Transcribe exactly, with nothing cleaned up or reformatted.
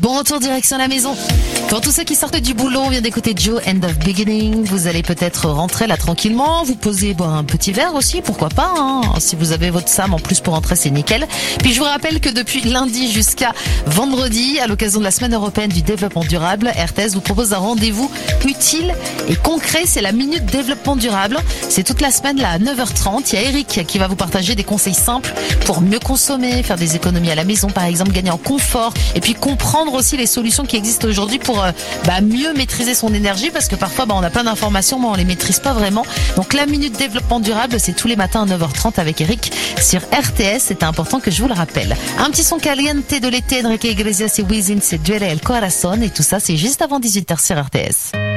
Bon retour direction la maison. Pour tous ceux qui sortent du boulot, on vient d'écouter Joe, End of Beginning. Vous allez peut-être rentrer là tranquillement, vous posez bon, un petit verre aussi, pourquoi pas, hein. Si vous avez votre Sam en plus pour rentrer, c'est nickel. Puis je vous rappelle que depuis lundi jusqu'à vendredi, à l'occasion de la semaine européenne du développement durable, R T S vous propose un rendez-vous utile et concret, c'est la Minute Développement Durable. C'est toute la semaine là à neuf heures trente. Il y a Eric qui va vous partager des conseils simples pour mieux consommer, faire des économies à la maison par exemple, gagner en confort et puis comprendre aussi les solutions qui existent aujourd'hui pour euh, bah, mieux maîtriser son énergie parce que parfois bah, on a plein d'informations mais on les maîtrise pas vraiment. Donc la Minute Développement Durable, c'est tous les matins à neuf heures trente avec Eric sur R T S. C'est important que je vous le rappelle. Un petit son caliente de l'été, Enrique Iglesias et Wisin, c'est Duele el Corazon et tout ça c'est juste avant dix-huit heures sur R T S.